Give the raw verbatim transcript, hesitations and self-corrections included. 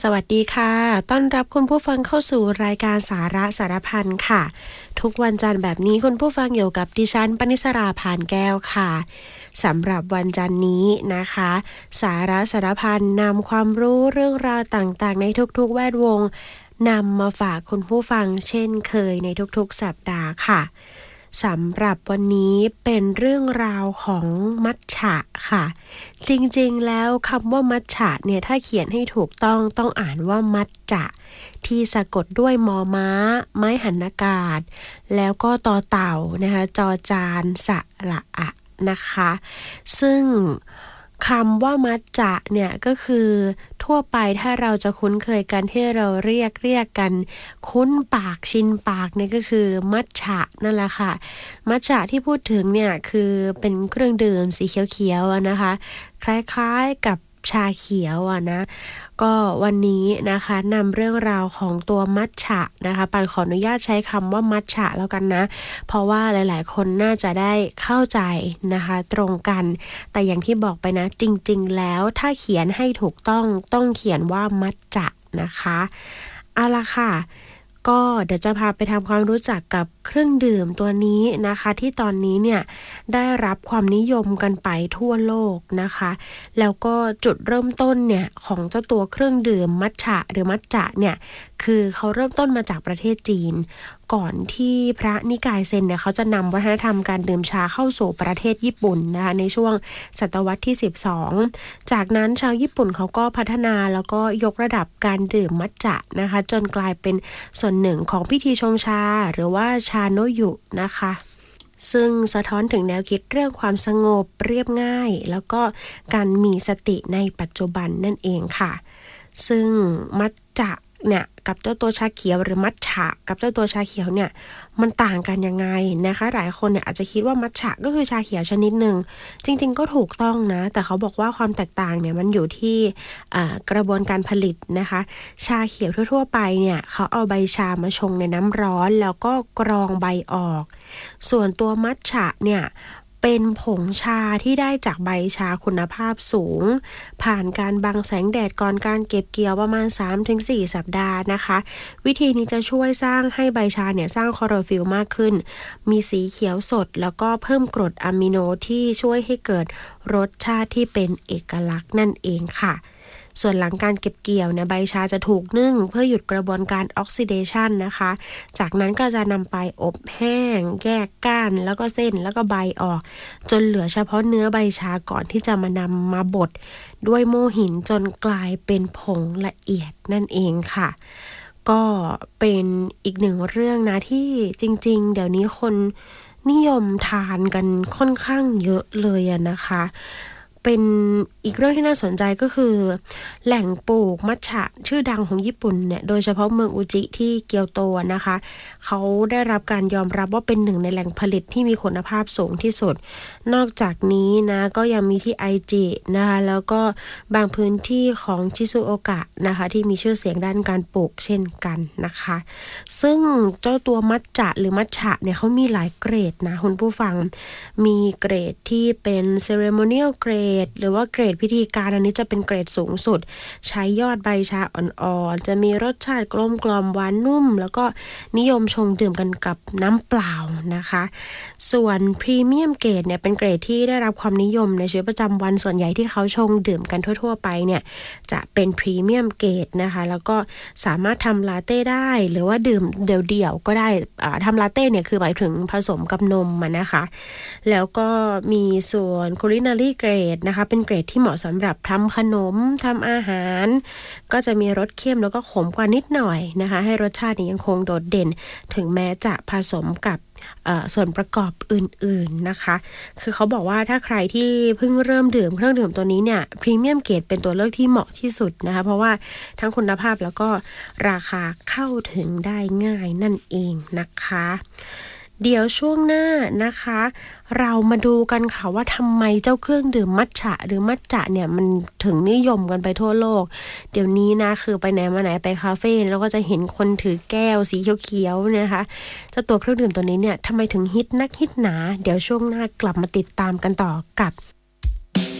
สวัสดีค่ะต้อนรับคุณผู้ฟังเข้าสู่รายการสาระสารพันค่ะทุกวันจันทร์แบบนี้คุณผู้ฟังอยู่กับดิฉันปณิสราพานแก้วค่ะสำหรับวันจันทร์นี้นะคะสาระสารพันนำความรู้เรื่องราวต่างๆในทุกๆแวดวงนำมาฝากคุณผู้ฟังเช่นเคยในทุกๆสัปดาห์ค่ะสำหรับวันนี้เป็นเรื่องราวของมัทฉะค่ะจริงๆแล้วคำว่ามัทฉะเนี่ยถ้าเขียนให้ถูกต้องต้องอ่านว่ามัทจะที่สะกดด้วยมอม้าไม้หันอากาศแล้วก็ตอเต่านะคะจอจานสระอะนะคะซึ่งคำว่ามัทจะเนี่ยก็คือทั่วไปถ้าเราจะคุ้นเคยกันที่เราเรียกเรียกกันคุ้นปากชินปากเนี่ยก็คือมัทฉะนั่นแหละค่ะมัทฉะที่พูดถึงเนี่ยคือเป็นเครื่องดื่มสีเขียวๆนะคะคล้ายๆกับชาเขียวอ่ะนะก็วันนี้นะคะนำเรื่องราวของตัวมัทฉะนะคะปันขออนุญาตใช้คำว่ามัทฉะแล้วกันนะเพราะว่าหลายๆคนน่าจะได้เข้าใจนะคะตรงกันแต่อย่างที่บอกไปนะจริงๆแล้วถ้าเขียนให้ถูกต้องต้องเขียนว่ามัทฉะนะคะเอาล่ะค่ะก็เดี๋ยวจะพาไปทำความรู้จักกับเครื่องดื่มตัวนี้นะคะที่ตอนนี้เนี่ยได้รับความนิยมกันไปทั่วโลกนะคะแล้วก็จุดเริ่มต้นเนี่ยของเจ้าตัวเครื่องดื่มมัทฉะหรือมัทจะเนี่ยคือเขาเริ่มต้นมาจากประเทศจีนก่อนที่พระนิกายเซนเนี่ยเขาจะนำวัฒนธรรมการดื่มชาเข้าสู่ประเทศญี่ปุ่นนะคะในช่วงศตวรรษที่สิบสองจากนั้นชาวญี่ปุ่นเขาก็พัฒนาแล้วก็ยกระดับการดื่มมัทจะนะคะจนกลายเป็นส่วนหนึ่งของพิธีชงชาหรือว่าชาโนยุนะคะซึ่งสะท้อนถึงแนวคิดเรื่องความสงบเรียบง่ายแล้วก็การมีสติในปัจจุบันนั่นเองค่ะซึ่งมัทจะเนี่ยกับเจ้าตัวชาเขียวหรือมัทฉะกับเจ้าตัวชาเขียวเนี่ยมันต่างกันยังไงนะคะหลายคนเนี่ยอาจจะคิดว่ามัทฉะก็คือชาเขียวชนิดหนึ่งจริงๆก็ถูกต้องนะแต่เขาบอกว่าความแตกต่างเนี่ยมันอยู่ที่กระบวนการผลิตนะคะชาเขียวทั่วๆไปเนี่ยเขาเอาใบชามาชงในน้ำร้อนแล้วก็กรองใบออกส่วนตัวมัทฉะเนี่ยเป็นผงชาที่ได้จากใบชาคุณภาพสูงผ่านการบังแสงแดดก่อนการเก็บเกี่ยวประมาณ สามถึงสี่ สัปดาห์นะคะวิธีนี้จะช่วยสร้างให้ใบชาเนี่ยสร้างคลอโรฟิลล์มากขึ้นมีสีเขียวสดแล้วก็เพิ่มกรดอะมิโนที่ช่วยให้เกิดรสชาติที่เป็นเอกลักษณ์นั่นเองค่ะส่วนหลังการเก็บเกี่ยวเนี่ยใบชาจะถูกนึ่งเพื่อหยุดกระบวนการออกซิเดชันนะคะจากนั้นก็จะนำไปอบแห้งแยกก้านแล้วก็เส้นแล้วก็ใบออกจนเหลือเฉพาะเนื้อใบชาก่อนที่จะมานำมาบดด้วยโม่หินจนกลายเป็นผงละเอียดนั่นเองค่ะก็เป็นอีกหนึ่งเรื่องนะที่จริงๆเดี๋ยวนี้คนนิยมทานกันค่อนข้างเยอะเลยอะนะคะเป็นอีกเรื่องที่น่าสนใจก็คือแหล่งปลูกมัทฉะชื่อดังของญี่ปุ่นเนี่ยโดยเฉพาะเมืองอุจิที่เกียวโตนะคะเขาได้รับการยอมรับว่าเป็นหนึ่งในแหล่งผลิตที่มีคุณภาพสูงที่สุดนอกจากนี้นะก็ยังมีที่ไอจินะคะแล้วก็บางพื้นที่ของชิซุโอกะนะคะที่มีชื่อเสียงด้านการปลูกเช่นกันนะคะซึ่งเจ้าตัวมัทจะหรือมัทฉะเนี่ยเขามีหลายเกรดนะคุณผู้ฟังมีเกรดที่เป็น ceremonial gradeหรือว่าเกรดพิธีการอันนี้จะเป็นเกรดสูงสุดใช้ยอดใบชาอ่อนๆจะมีรสชาติกลมกล่อมหวานนุ่มแล้วก็นิยมชงดื่มกันกับน้ำเปล่านะคะส่วนพรีเมียมเกรดเนี่ยเป็นเกรดที่ได้รับความนิยมในชีวิตประจำวันส่วนใหญ่ที่เขาชงดื่มกันทั่วๆไปเนี่ยจะเป็นพรีเมียมเกรดนะคะแล้วก็สามารถทำลาเต้ได้หรือว่าดื่มเดี่ยวๆก็ได้ทำลาเต้เนี่ยคือหมายถึงผสมกับนมมันนะคะแล้วก็มีส่วน culinary grade นะคะเป็นเกรดที่เหมาะสำหรับทำขนมทำอาหารก็จะมีรสเข้มแล้วก็ขมกว่านิดหน่อยนะคะให้รสชาตินี้ยังคงโดดเด่นถึงแม้จะผสมกับส่วนประกอบอื่นๆนะคะคือเขาบอกว่าถ้าใครที่เพิ่งเริ่มดื่มเครื่องดื่มตัวนี้เนี่ยพรีเมียมเกรดเป็นตัวเลือกที่เหมาะที่สุดนะคะเพราะว่าทั้งคุณภาพแล้วก็ราคาเข้าถึงได้ง่ายนั่นเองนะคะเดี๋ยวช่วงหน้านะคะเรามาดูกันค่ะว่าทำไมเจ้าเครื่องดื่มมัทฉะหรือมัทจะเนี่ยมันถึงนิยมกันไปทั่วโลกเดี๋ยวนี้นะคือไปไหนมาไหนไปคาเฟ่แล้วก็จะเห็นคนถือแก้วสีเขียวๆนะคะเจ้าตัวเครื่องดื่มตัวนี้เนี่ยทำไมถึงฮิตนักฮิตหนาเดี๋ยวช่วงหน้ากลับมาติดตามกันต่อกับ